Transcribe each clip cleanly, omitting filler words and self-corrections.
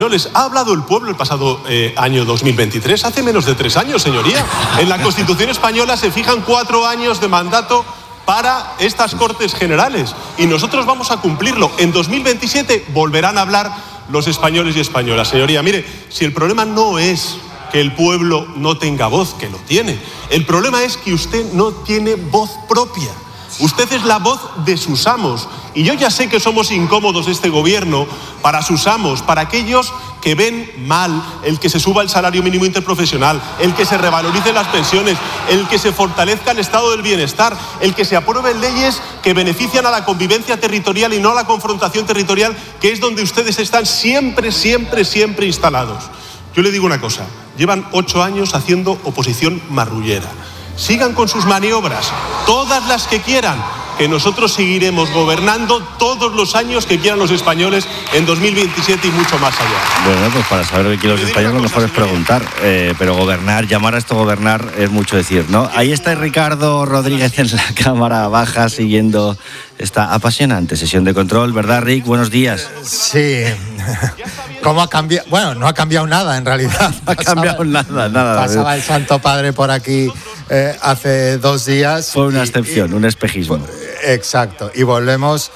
españoles. ¿Ha hablado el pueblo el pasado año 2023? Hace menos de 3 años, señoría. En la Constitución española se fijan 4 años de mandato para estas Cortes Generales y nosotros vamos a cumplirlo. En 2027 volverán a hablar los españoles y españolas. Señoría, mire, si el problema no es que el pueblo no tenga voz, que lo tiene, el problema es que usted no tiene voz propia. Usted es la voz de sus amos. Y yo ya sé que somos incómodos este gobierno para sus amos, para aquellos que ven mal el que se suba el salario mínimo interprofesional, el que se revaloricen las pensiones, el que se fortalezca el estado del bienestar, el que se aprueben leyes que benefician a la convivencia territorial y no a la confrontación territorial, que es donde ustedes están siempre instalados. Yo le digo una cosa, llevan 8 años haciendo oposición marrullera. Sigan con sus maniobras, todas las que quieran, que nosotros seguiremos gobernando todos los años que quieran los españoles en 2027 y mucho más allá. Bueno, pues para saber de qué los españoles lo mejor es preguntar, pero gobernar, llamar a esto gobernar es mucho decir, ¿no? Ahí está Ricardo Rodríguez en la cámara baja siguiendo esta apasionante sesión de control, ¿verdad, Rick? Buenos días. Sí. ¿Cómo ha cambiado? Bueno, no ha cambiado nada en realidad. No ha cambiado nada. Pasaba el Santo Padre por aquí hace 2 días. Fue una excepción, un espejismo. Exacto. Y volvemos,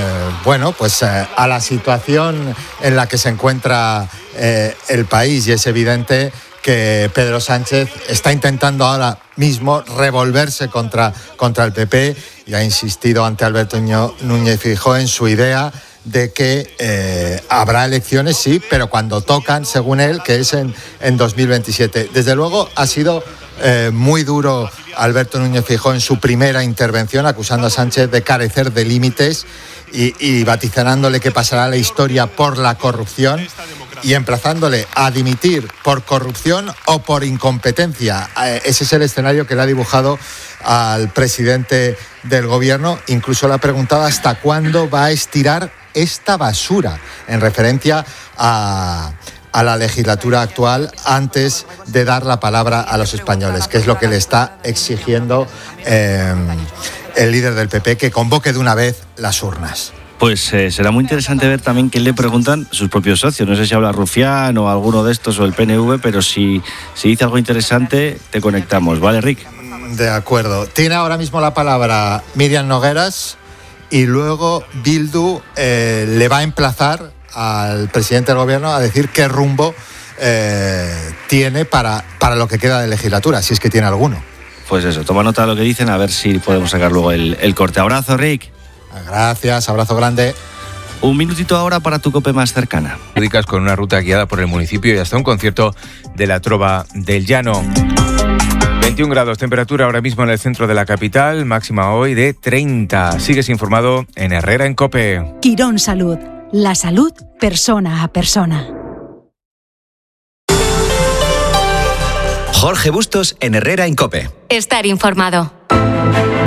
a la situación en la que se encuentra el país, y es evidente que Pedro Sánchez está intentando ahora mismo revolverse contra el PP y ha insistido ante Alberto Núñez Feijóo en su idea de que habrá elecciones, sí, pero cuando tocan, según él, que es en 2027. Desde luego ha sido muy duro Alberto Núñez Feijóo en su primera intervención, acusando a Sánchez de carecer de límites y vaticinándole que pasará la historia por la corrupción y emplazándole a dimitir por corrupción o por incompetencia. Ese es el escenario que le ha dibujado al presidente del gobierno. Incluso le ha preguntado hasta cuándo va a estirar esta basura, en referencia a la legislatura actual, antes de dar la palabra a los españoles, que es lo que le está exigiendo el líder del PP, que convoque de una vez las urnas. Pues será muy interesante ver también qué le preguntan sus propios socios. No sé si habla Rufián o alguno de estos o el PNV, pero si dice algo interesante, te conectamos, ¿vale, Rick? De acuerdo. Tiene ahora mismo la palabra Míriam Nogueras y luego Bildu le va a emplazar al presidente del gobierno a decir qué rumbo tiene para lo que queda de legislatura, si es que tiene alguno. Pues eso, toma nota de lo que dicen, a ver si podemos sacar luego el corte. Abrazo, Rick. Gracias, abrazo grande. Un minutito ahora para tu COPE más cercana. Dedicas con una ruta guiada por el municipio y hasta un concierto de la Trova del Llano. 21 grados, temperatura ahora mismo en el centro de la capital, máxima hoy de 30. Sigues informado en Herrera en COPE. Quirón Salud, la salud persona a persona. Jorge Bustos en Herrera en COPE. Estar informado.